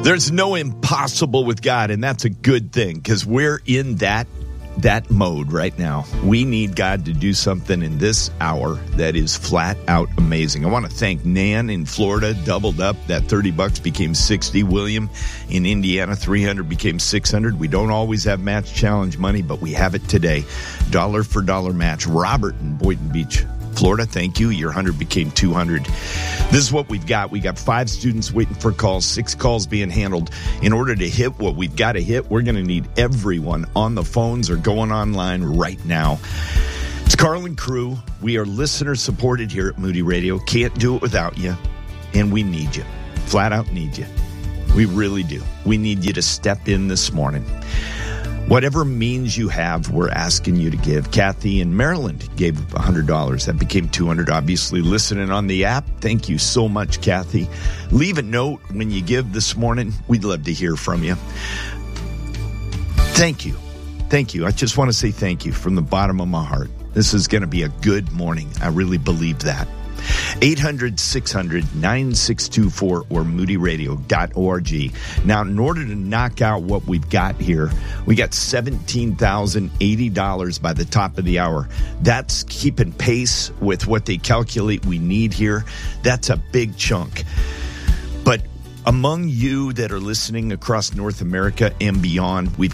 There's no impossible with God, and that's a good thing because we're in that mode right now. We need God to do something in this hour that is flat out amazing. I want to thank Nan in Florida, doubled up. That $30 became $60. William in Indiana, $300 became $600. We don't always have match challenge money, but we have it today. Dollar for dollar match. Robert in Boynton Beach, Florida, thank you. Your 100 became 200. This is what we've got. We got 5 students waiting for calls, 6 calls being handled. In order to hit what we've got to hit, we're going to need everyone on the phones or going online right now. It's Carl and crew. We are listener supported here at Moody Radio. Can't do it without you, and we need you. Flat out need you. We really do. We need you to step in this morning. Whatever means you have, we're asking you to give. Kathy in Maryland gave $100. That became $200. Obviously, listening on the app. Thank you so much, Kathy. Leave a note when you give this morning. We'd love to hear from you. Thank you. Thank you. I just want to say thank you from the bottom of my heart. This is going to be a good morning. I really believe that. 800-600-9624 or moodyradio.org. Now, in order to knock out what we've got here, we got $17,080 by the top of the hour. That's keeping pace with what they calculate we need here. That's a big chunk. But among you that are listening across North America and beyond, we've